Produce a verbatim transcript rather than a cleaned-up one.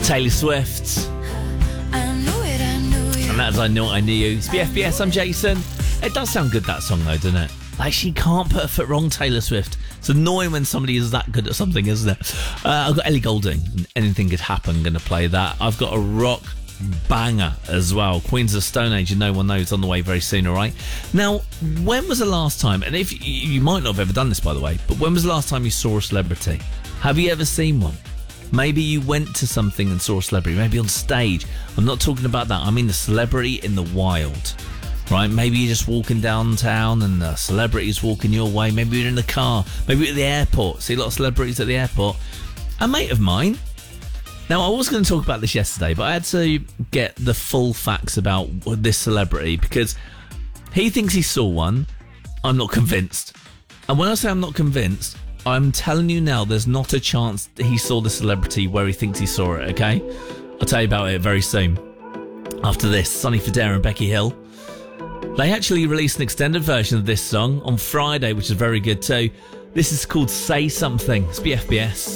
Taylor Swift. I knew it, I knew you. And that's I Know I Knew You. It's B F B S, I'm Jason. It does sound good, that song, though, doesn't it? Like, she can't put a foot wrong, Taylor Swift. It's annoying when somebody is that good at something, isn't it? Uh, I've got Ellie Goulding. Anything Could Happen, going to play that. I've got a rock banger as well. Queens of Stone Age, and No One Knows, on the way very soon, all right? Now, when was the last time, and if you might not have ever done this, by the way, but when was the last time you saw a celebrity? Have you ever seen one? Maybe you went to something and saw a celebrity, maybe on stage. I'm not talking about that. I mean the celebrity in the wild, right? Maybe you're just walking downtown and the celebrity's walking your way. Maybe you're in the car. Maybe you're at the airport. See a lot of celebrities at the airport. A mate of mine. Now, I was going to talk about this yesterday, but I had to get the full facts about this celebrity because he thinks he saw one. I'm not convinced. And when I say I'm not convinced, I'm telling you now, there's not a chance that he saw the celebrity where he thinks he saw it, okay? I'll tell you about it very soon. After this, Sonny Fodera and Becky Hill. They actually released an extended version of this song on Friday, which is very good too. This is called Say Something. It's B F B S.